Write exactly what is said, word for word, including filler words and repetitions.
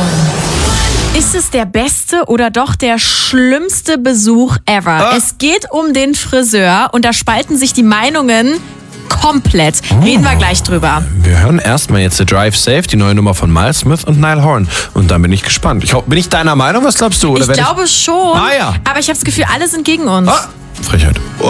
Ist es der beste oder doch der schlimmste Besuch ever? Ah. Es geht um den Friseur und da spalten sich die Meinungen komplett. Reden wir gleich drüber. Wir hören erstmal jetzt The Drive Safe, die neue Nummer von Miles Smith und Niall Horan. Und dann bin ich gespannt. Ich, bin ich deiner Meinung? Was glaubst du? Oder Ich wenn glaube schon, Ah, ja. aber ich habe das Gefühl, alle sind gegen uns. Ah, Frechheit. Oh.